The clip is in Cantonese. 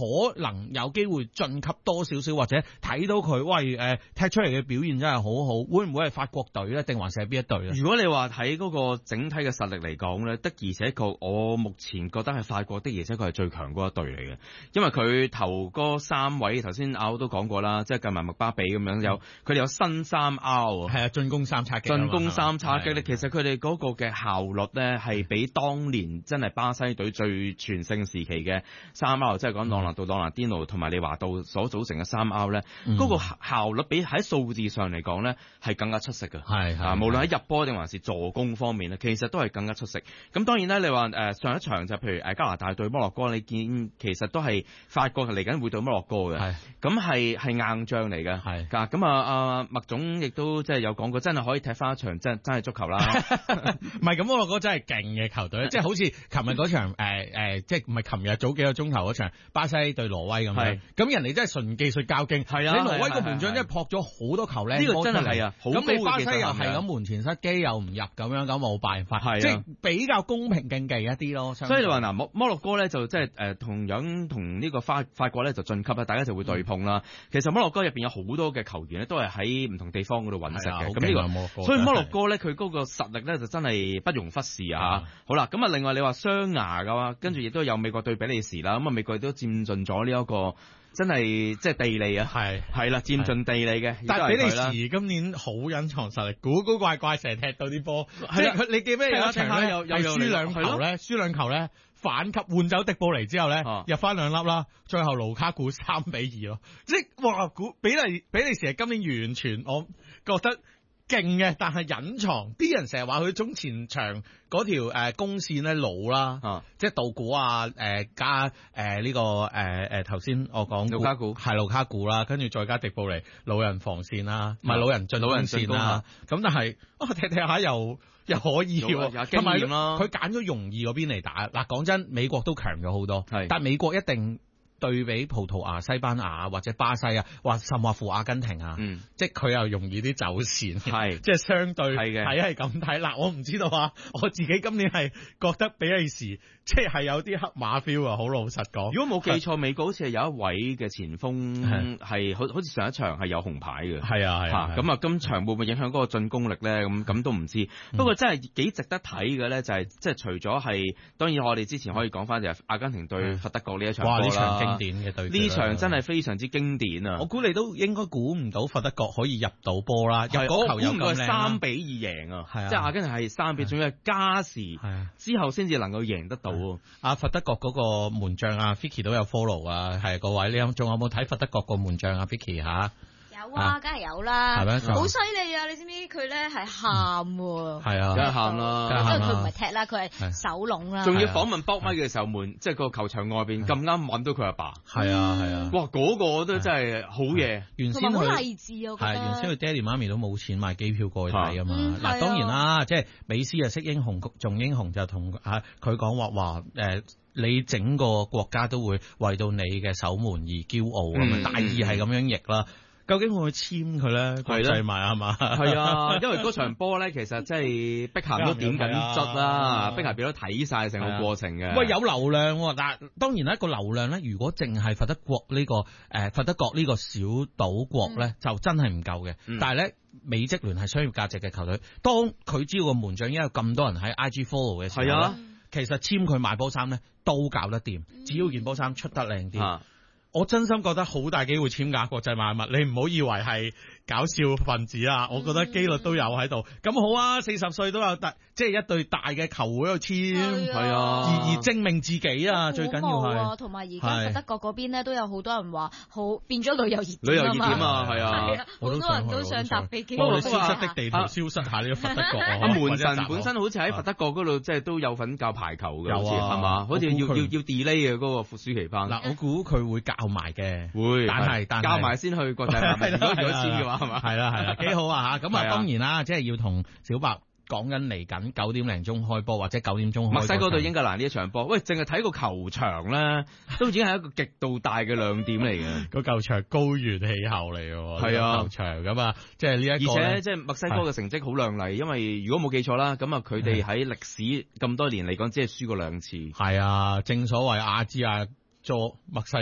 可能有機會晉級多少少，或者睇到佢踢出嚟嘅表現真係好好，會唔會係法國隊咧，定還是係邊一隊咧？ 如果你話睇嗰個整體嘅實力嚟講咧，的而且確，我目前覺得係法國的而且確係最強嗰一隊嚟嘅，因為佢頭嗰3位頭先阿歐都講過啦，即係計埋麥巴比咁樣佢哋有新3 R 係啊，進攻三叉戟， 進攻三叉戟咧，其實佢哋嗰個嘅效率咧係比當年真係巴西隊最全盛時期嘅3 R，即係講朗拿度、朗拿甸奴同埋利華道所組成嘅3 R 咧，嗰個效率比喺數字上嚟講咧係更加出色嘅，無論喺入波定還是助攻方面咧，其實都係更加出色。咁當然咧，你話上一場就譬如加拿大對摩洛哥，你見其實都係法國嚟緊會對摩洛哥嘅，咁係硬仗嚟嘅，咁麥總亦都即係有講過，真係可以踢翻一場真係足球啦。 唔係咁，摩洛哥真係勁嘅球隊，即係好似琴日嗰場即係唔係琴日早幾個鐘頭嗰場巴西對挪威咁樣，咁人哋真係純技術較勁，你挪威個門將真係撲咗好多球咧， 呢個真係啊， 咁你巴西又係咁門前失機又唔入咁樣，咁冇辦法，即係比較公平競技一啲咯。 所以你話嗱，摩洛哥咧就即係同樣同呢個法國咧就晉級啦，大家就會對碰啦。其實摩洛哥入邊有好多嘅球員咧都係喺唔同地方嗰度揾食嘅，咁呢個所以摩洛哥咧佢嗰個實力咧就真係不容忽視啊！好啦，咁啊另外你話雙牙嘅話，跟住亦都有美國對比利時啦，咁啊美國亦都佔盡咗呢一個真係即係地利啊，係啦，佔盡地利嘅。 但係比利時今年好隱藏實力，古古怪怪成日踢到啲波，即係佢你記咩有一場咧又輸兩球咧，反擊換走迪布尼之後咧入翻2粒啦，最後盧卡古3-2咯，即係哇比利時係今年完全我覺得勁嘅，但係隱藏啲人成日話佢中前場嗰條攻線咧老啦，即係道古加呢個頭先我講盧卡古係盧卡古啦，跟住再加迪布尼老人防線啦，唔係老人進攻啦，咁但係踢下又可以喎，同埋佢揀咗容易嗰邊嚟打。嗱講真，美國都強咗好多，但係美國一定對比葡萄牙、西班牙或者巴西啊，或甚或乎阿根廷啊，即係佢又容易啲走線，即係相對睇係咁睇。嗱，我唔知道啊，我自己今年係覺得比利時即係有啲黑馬 feel 啊，好老實講。如果冇記錯，美國好似係有一位嘅前鋒係好似上一場係有紅牌嘅，咁啊今場會唔會影響嗰個進攻力咧？咁都唔知。不過真係幾值得睇嘅咧，就係即係除咗係當然我哋之前可以講翻就係阿根廷對佛得角呢一場波啦。呢場真係非常之經典啊！我估你都應該估唔到佛得角可以入到波啦，入嗰球有咁靚，3-2贏啊！即係阿根廷係3-2，仲要係加時之後先至能夠贏得到。阿佛得角嗰個門將阿 Vicky 都有 follow 啊，係各位，你仲有冇睇佛得角個門將阿 Vicky 嚇？ 有啊，梗係有啦，好犀利啊！你知唔知佢咧係喊喎？係啊，梗係喊啦，因為佢唔係踢啦，佢係手籠啦。仲要訪問博咪嘅時候，即係個球場外邊咁啱揾到佢阿爸。係啊，哇！嗰個都真係好嘢，原先好勵志啊！係原先佢爹哋媽咪都冇錢買機票過去睇啊嘛。嗱，當然啦，即係美斯啊識英雄重英雄，就同佢講話你整個國家都會為到你嘅守門而驕傲咁啊！大意係咁樣譯啦。究竟會唔會簽佢咧？國際埋係嘛？係啊，因為嗰場波咧，其實即係碧咸都點緊捽啦，碧咸變咗睇晒成個過程嘅。喂，有流量喎，但係當然一個流量咧，如果淨係佛得角呢個佛得角呢個小島國咧，就真係唔夠嘅。但係咧，美職聯係商業價值嘅球隊，當佢知道個門將因為咁多人喺 IG follow 嘅時候咧，其實簽佢賣波衫咧都搞得掂，只要件波衫出得靚啲。我真心覺得好大機會簽㗎國際買物，你唔好以為係搞笑分子啊！我覺得機率都有喺度。咁好啊，40歲都有即係一隊大嘅球會喺度簽，係啊，而證明自己啊，最緊要係。同埋而家德國嗰邊咧都有好多人話好變咗旅遊熱點啊，係啊，好多人都想搭飛機。不過消失的地圖消失下呢個佛得角啊！門神本身好似喺佛得角嗰度，即係都有份教排球嘅，好似係嘛？好似要 delay 嘅嗰個暑期班。嗱，我估佢會教埋嘅，會，但係教埋先去國際買物。如果簽嘅話係嘛？係啦，幾好啊嚇！咁啊當然啦，即係要同小白講緊嚟緊9點零鐘開波或者9點鐘開波。墨西哥對英格蘭呢一場波，喂，淨係睇個球場咧，都已經係一個極度大嘅亮點嚟嘅。個球場高原氣候嚟嘅，係啊，球場咁啊，即係呢一個。而且即係墨西哥嘅成績好亮麗，因為如果冇記錯啦，咁啊佢哋喺歷史咁多年嚟講，只係輸過2次。係啊，正所謂亞支亞佐墨西